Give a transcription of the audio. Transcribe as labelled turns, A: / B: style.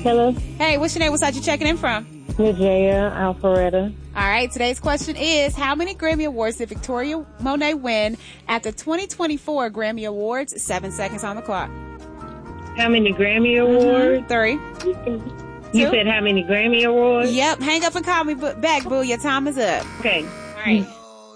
A: Hello.
B: Hey, what's your name? What side you checking in from?
A: Najaya Alpharetta.
B: All right, today's question is, how many Grammy Awards did Victoria Monet win at the 2024 Grammy Awards? 7 seconds on the clock.
A: How many Grammy Awards?
B: 3.
A: You said how many Grammy Awards?
B: Yep, hang up and call me back, boo. Your time is up.
A: Okay.
B: All right.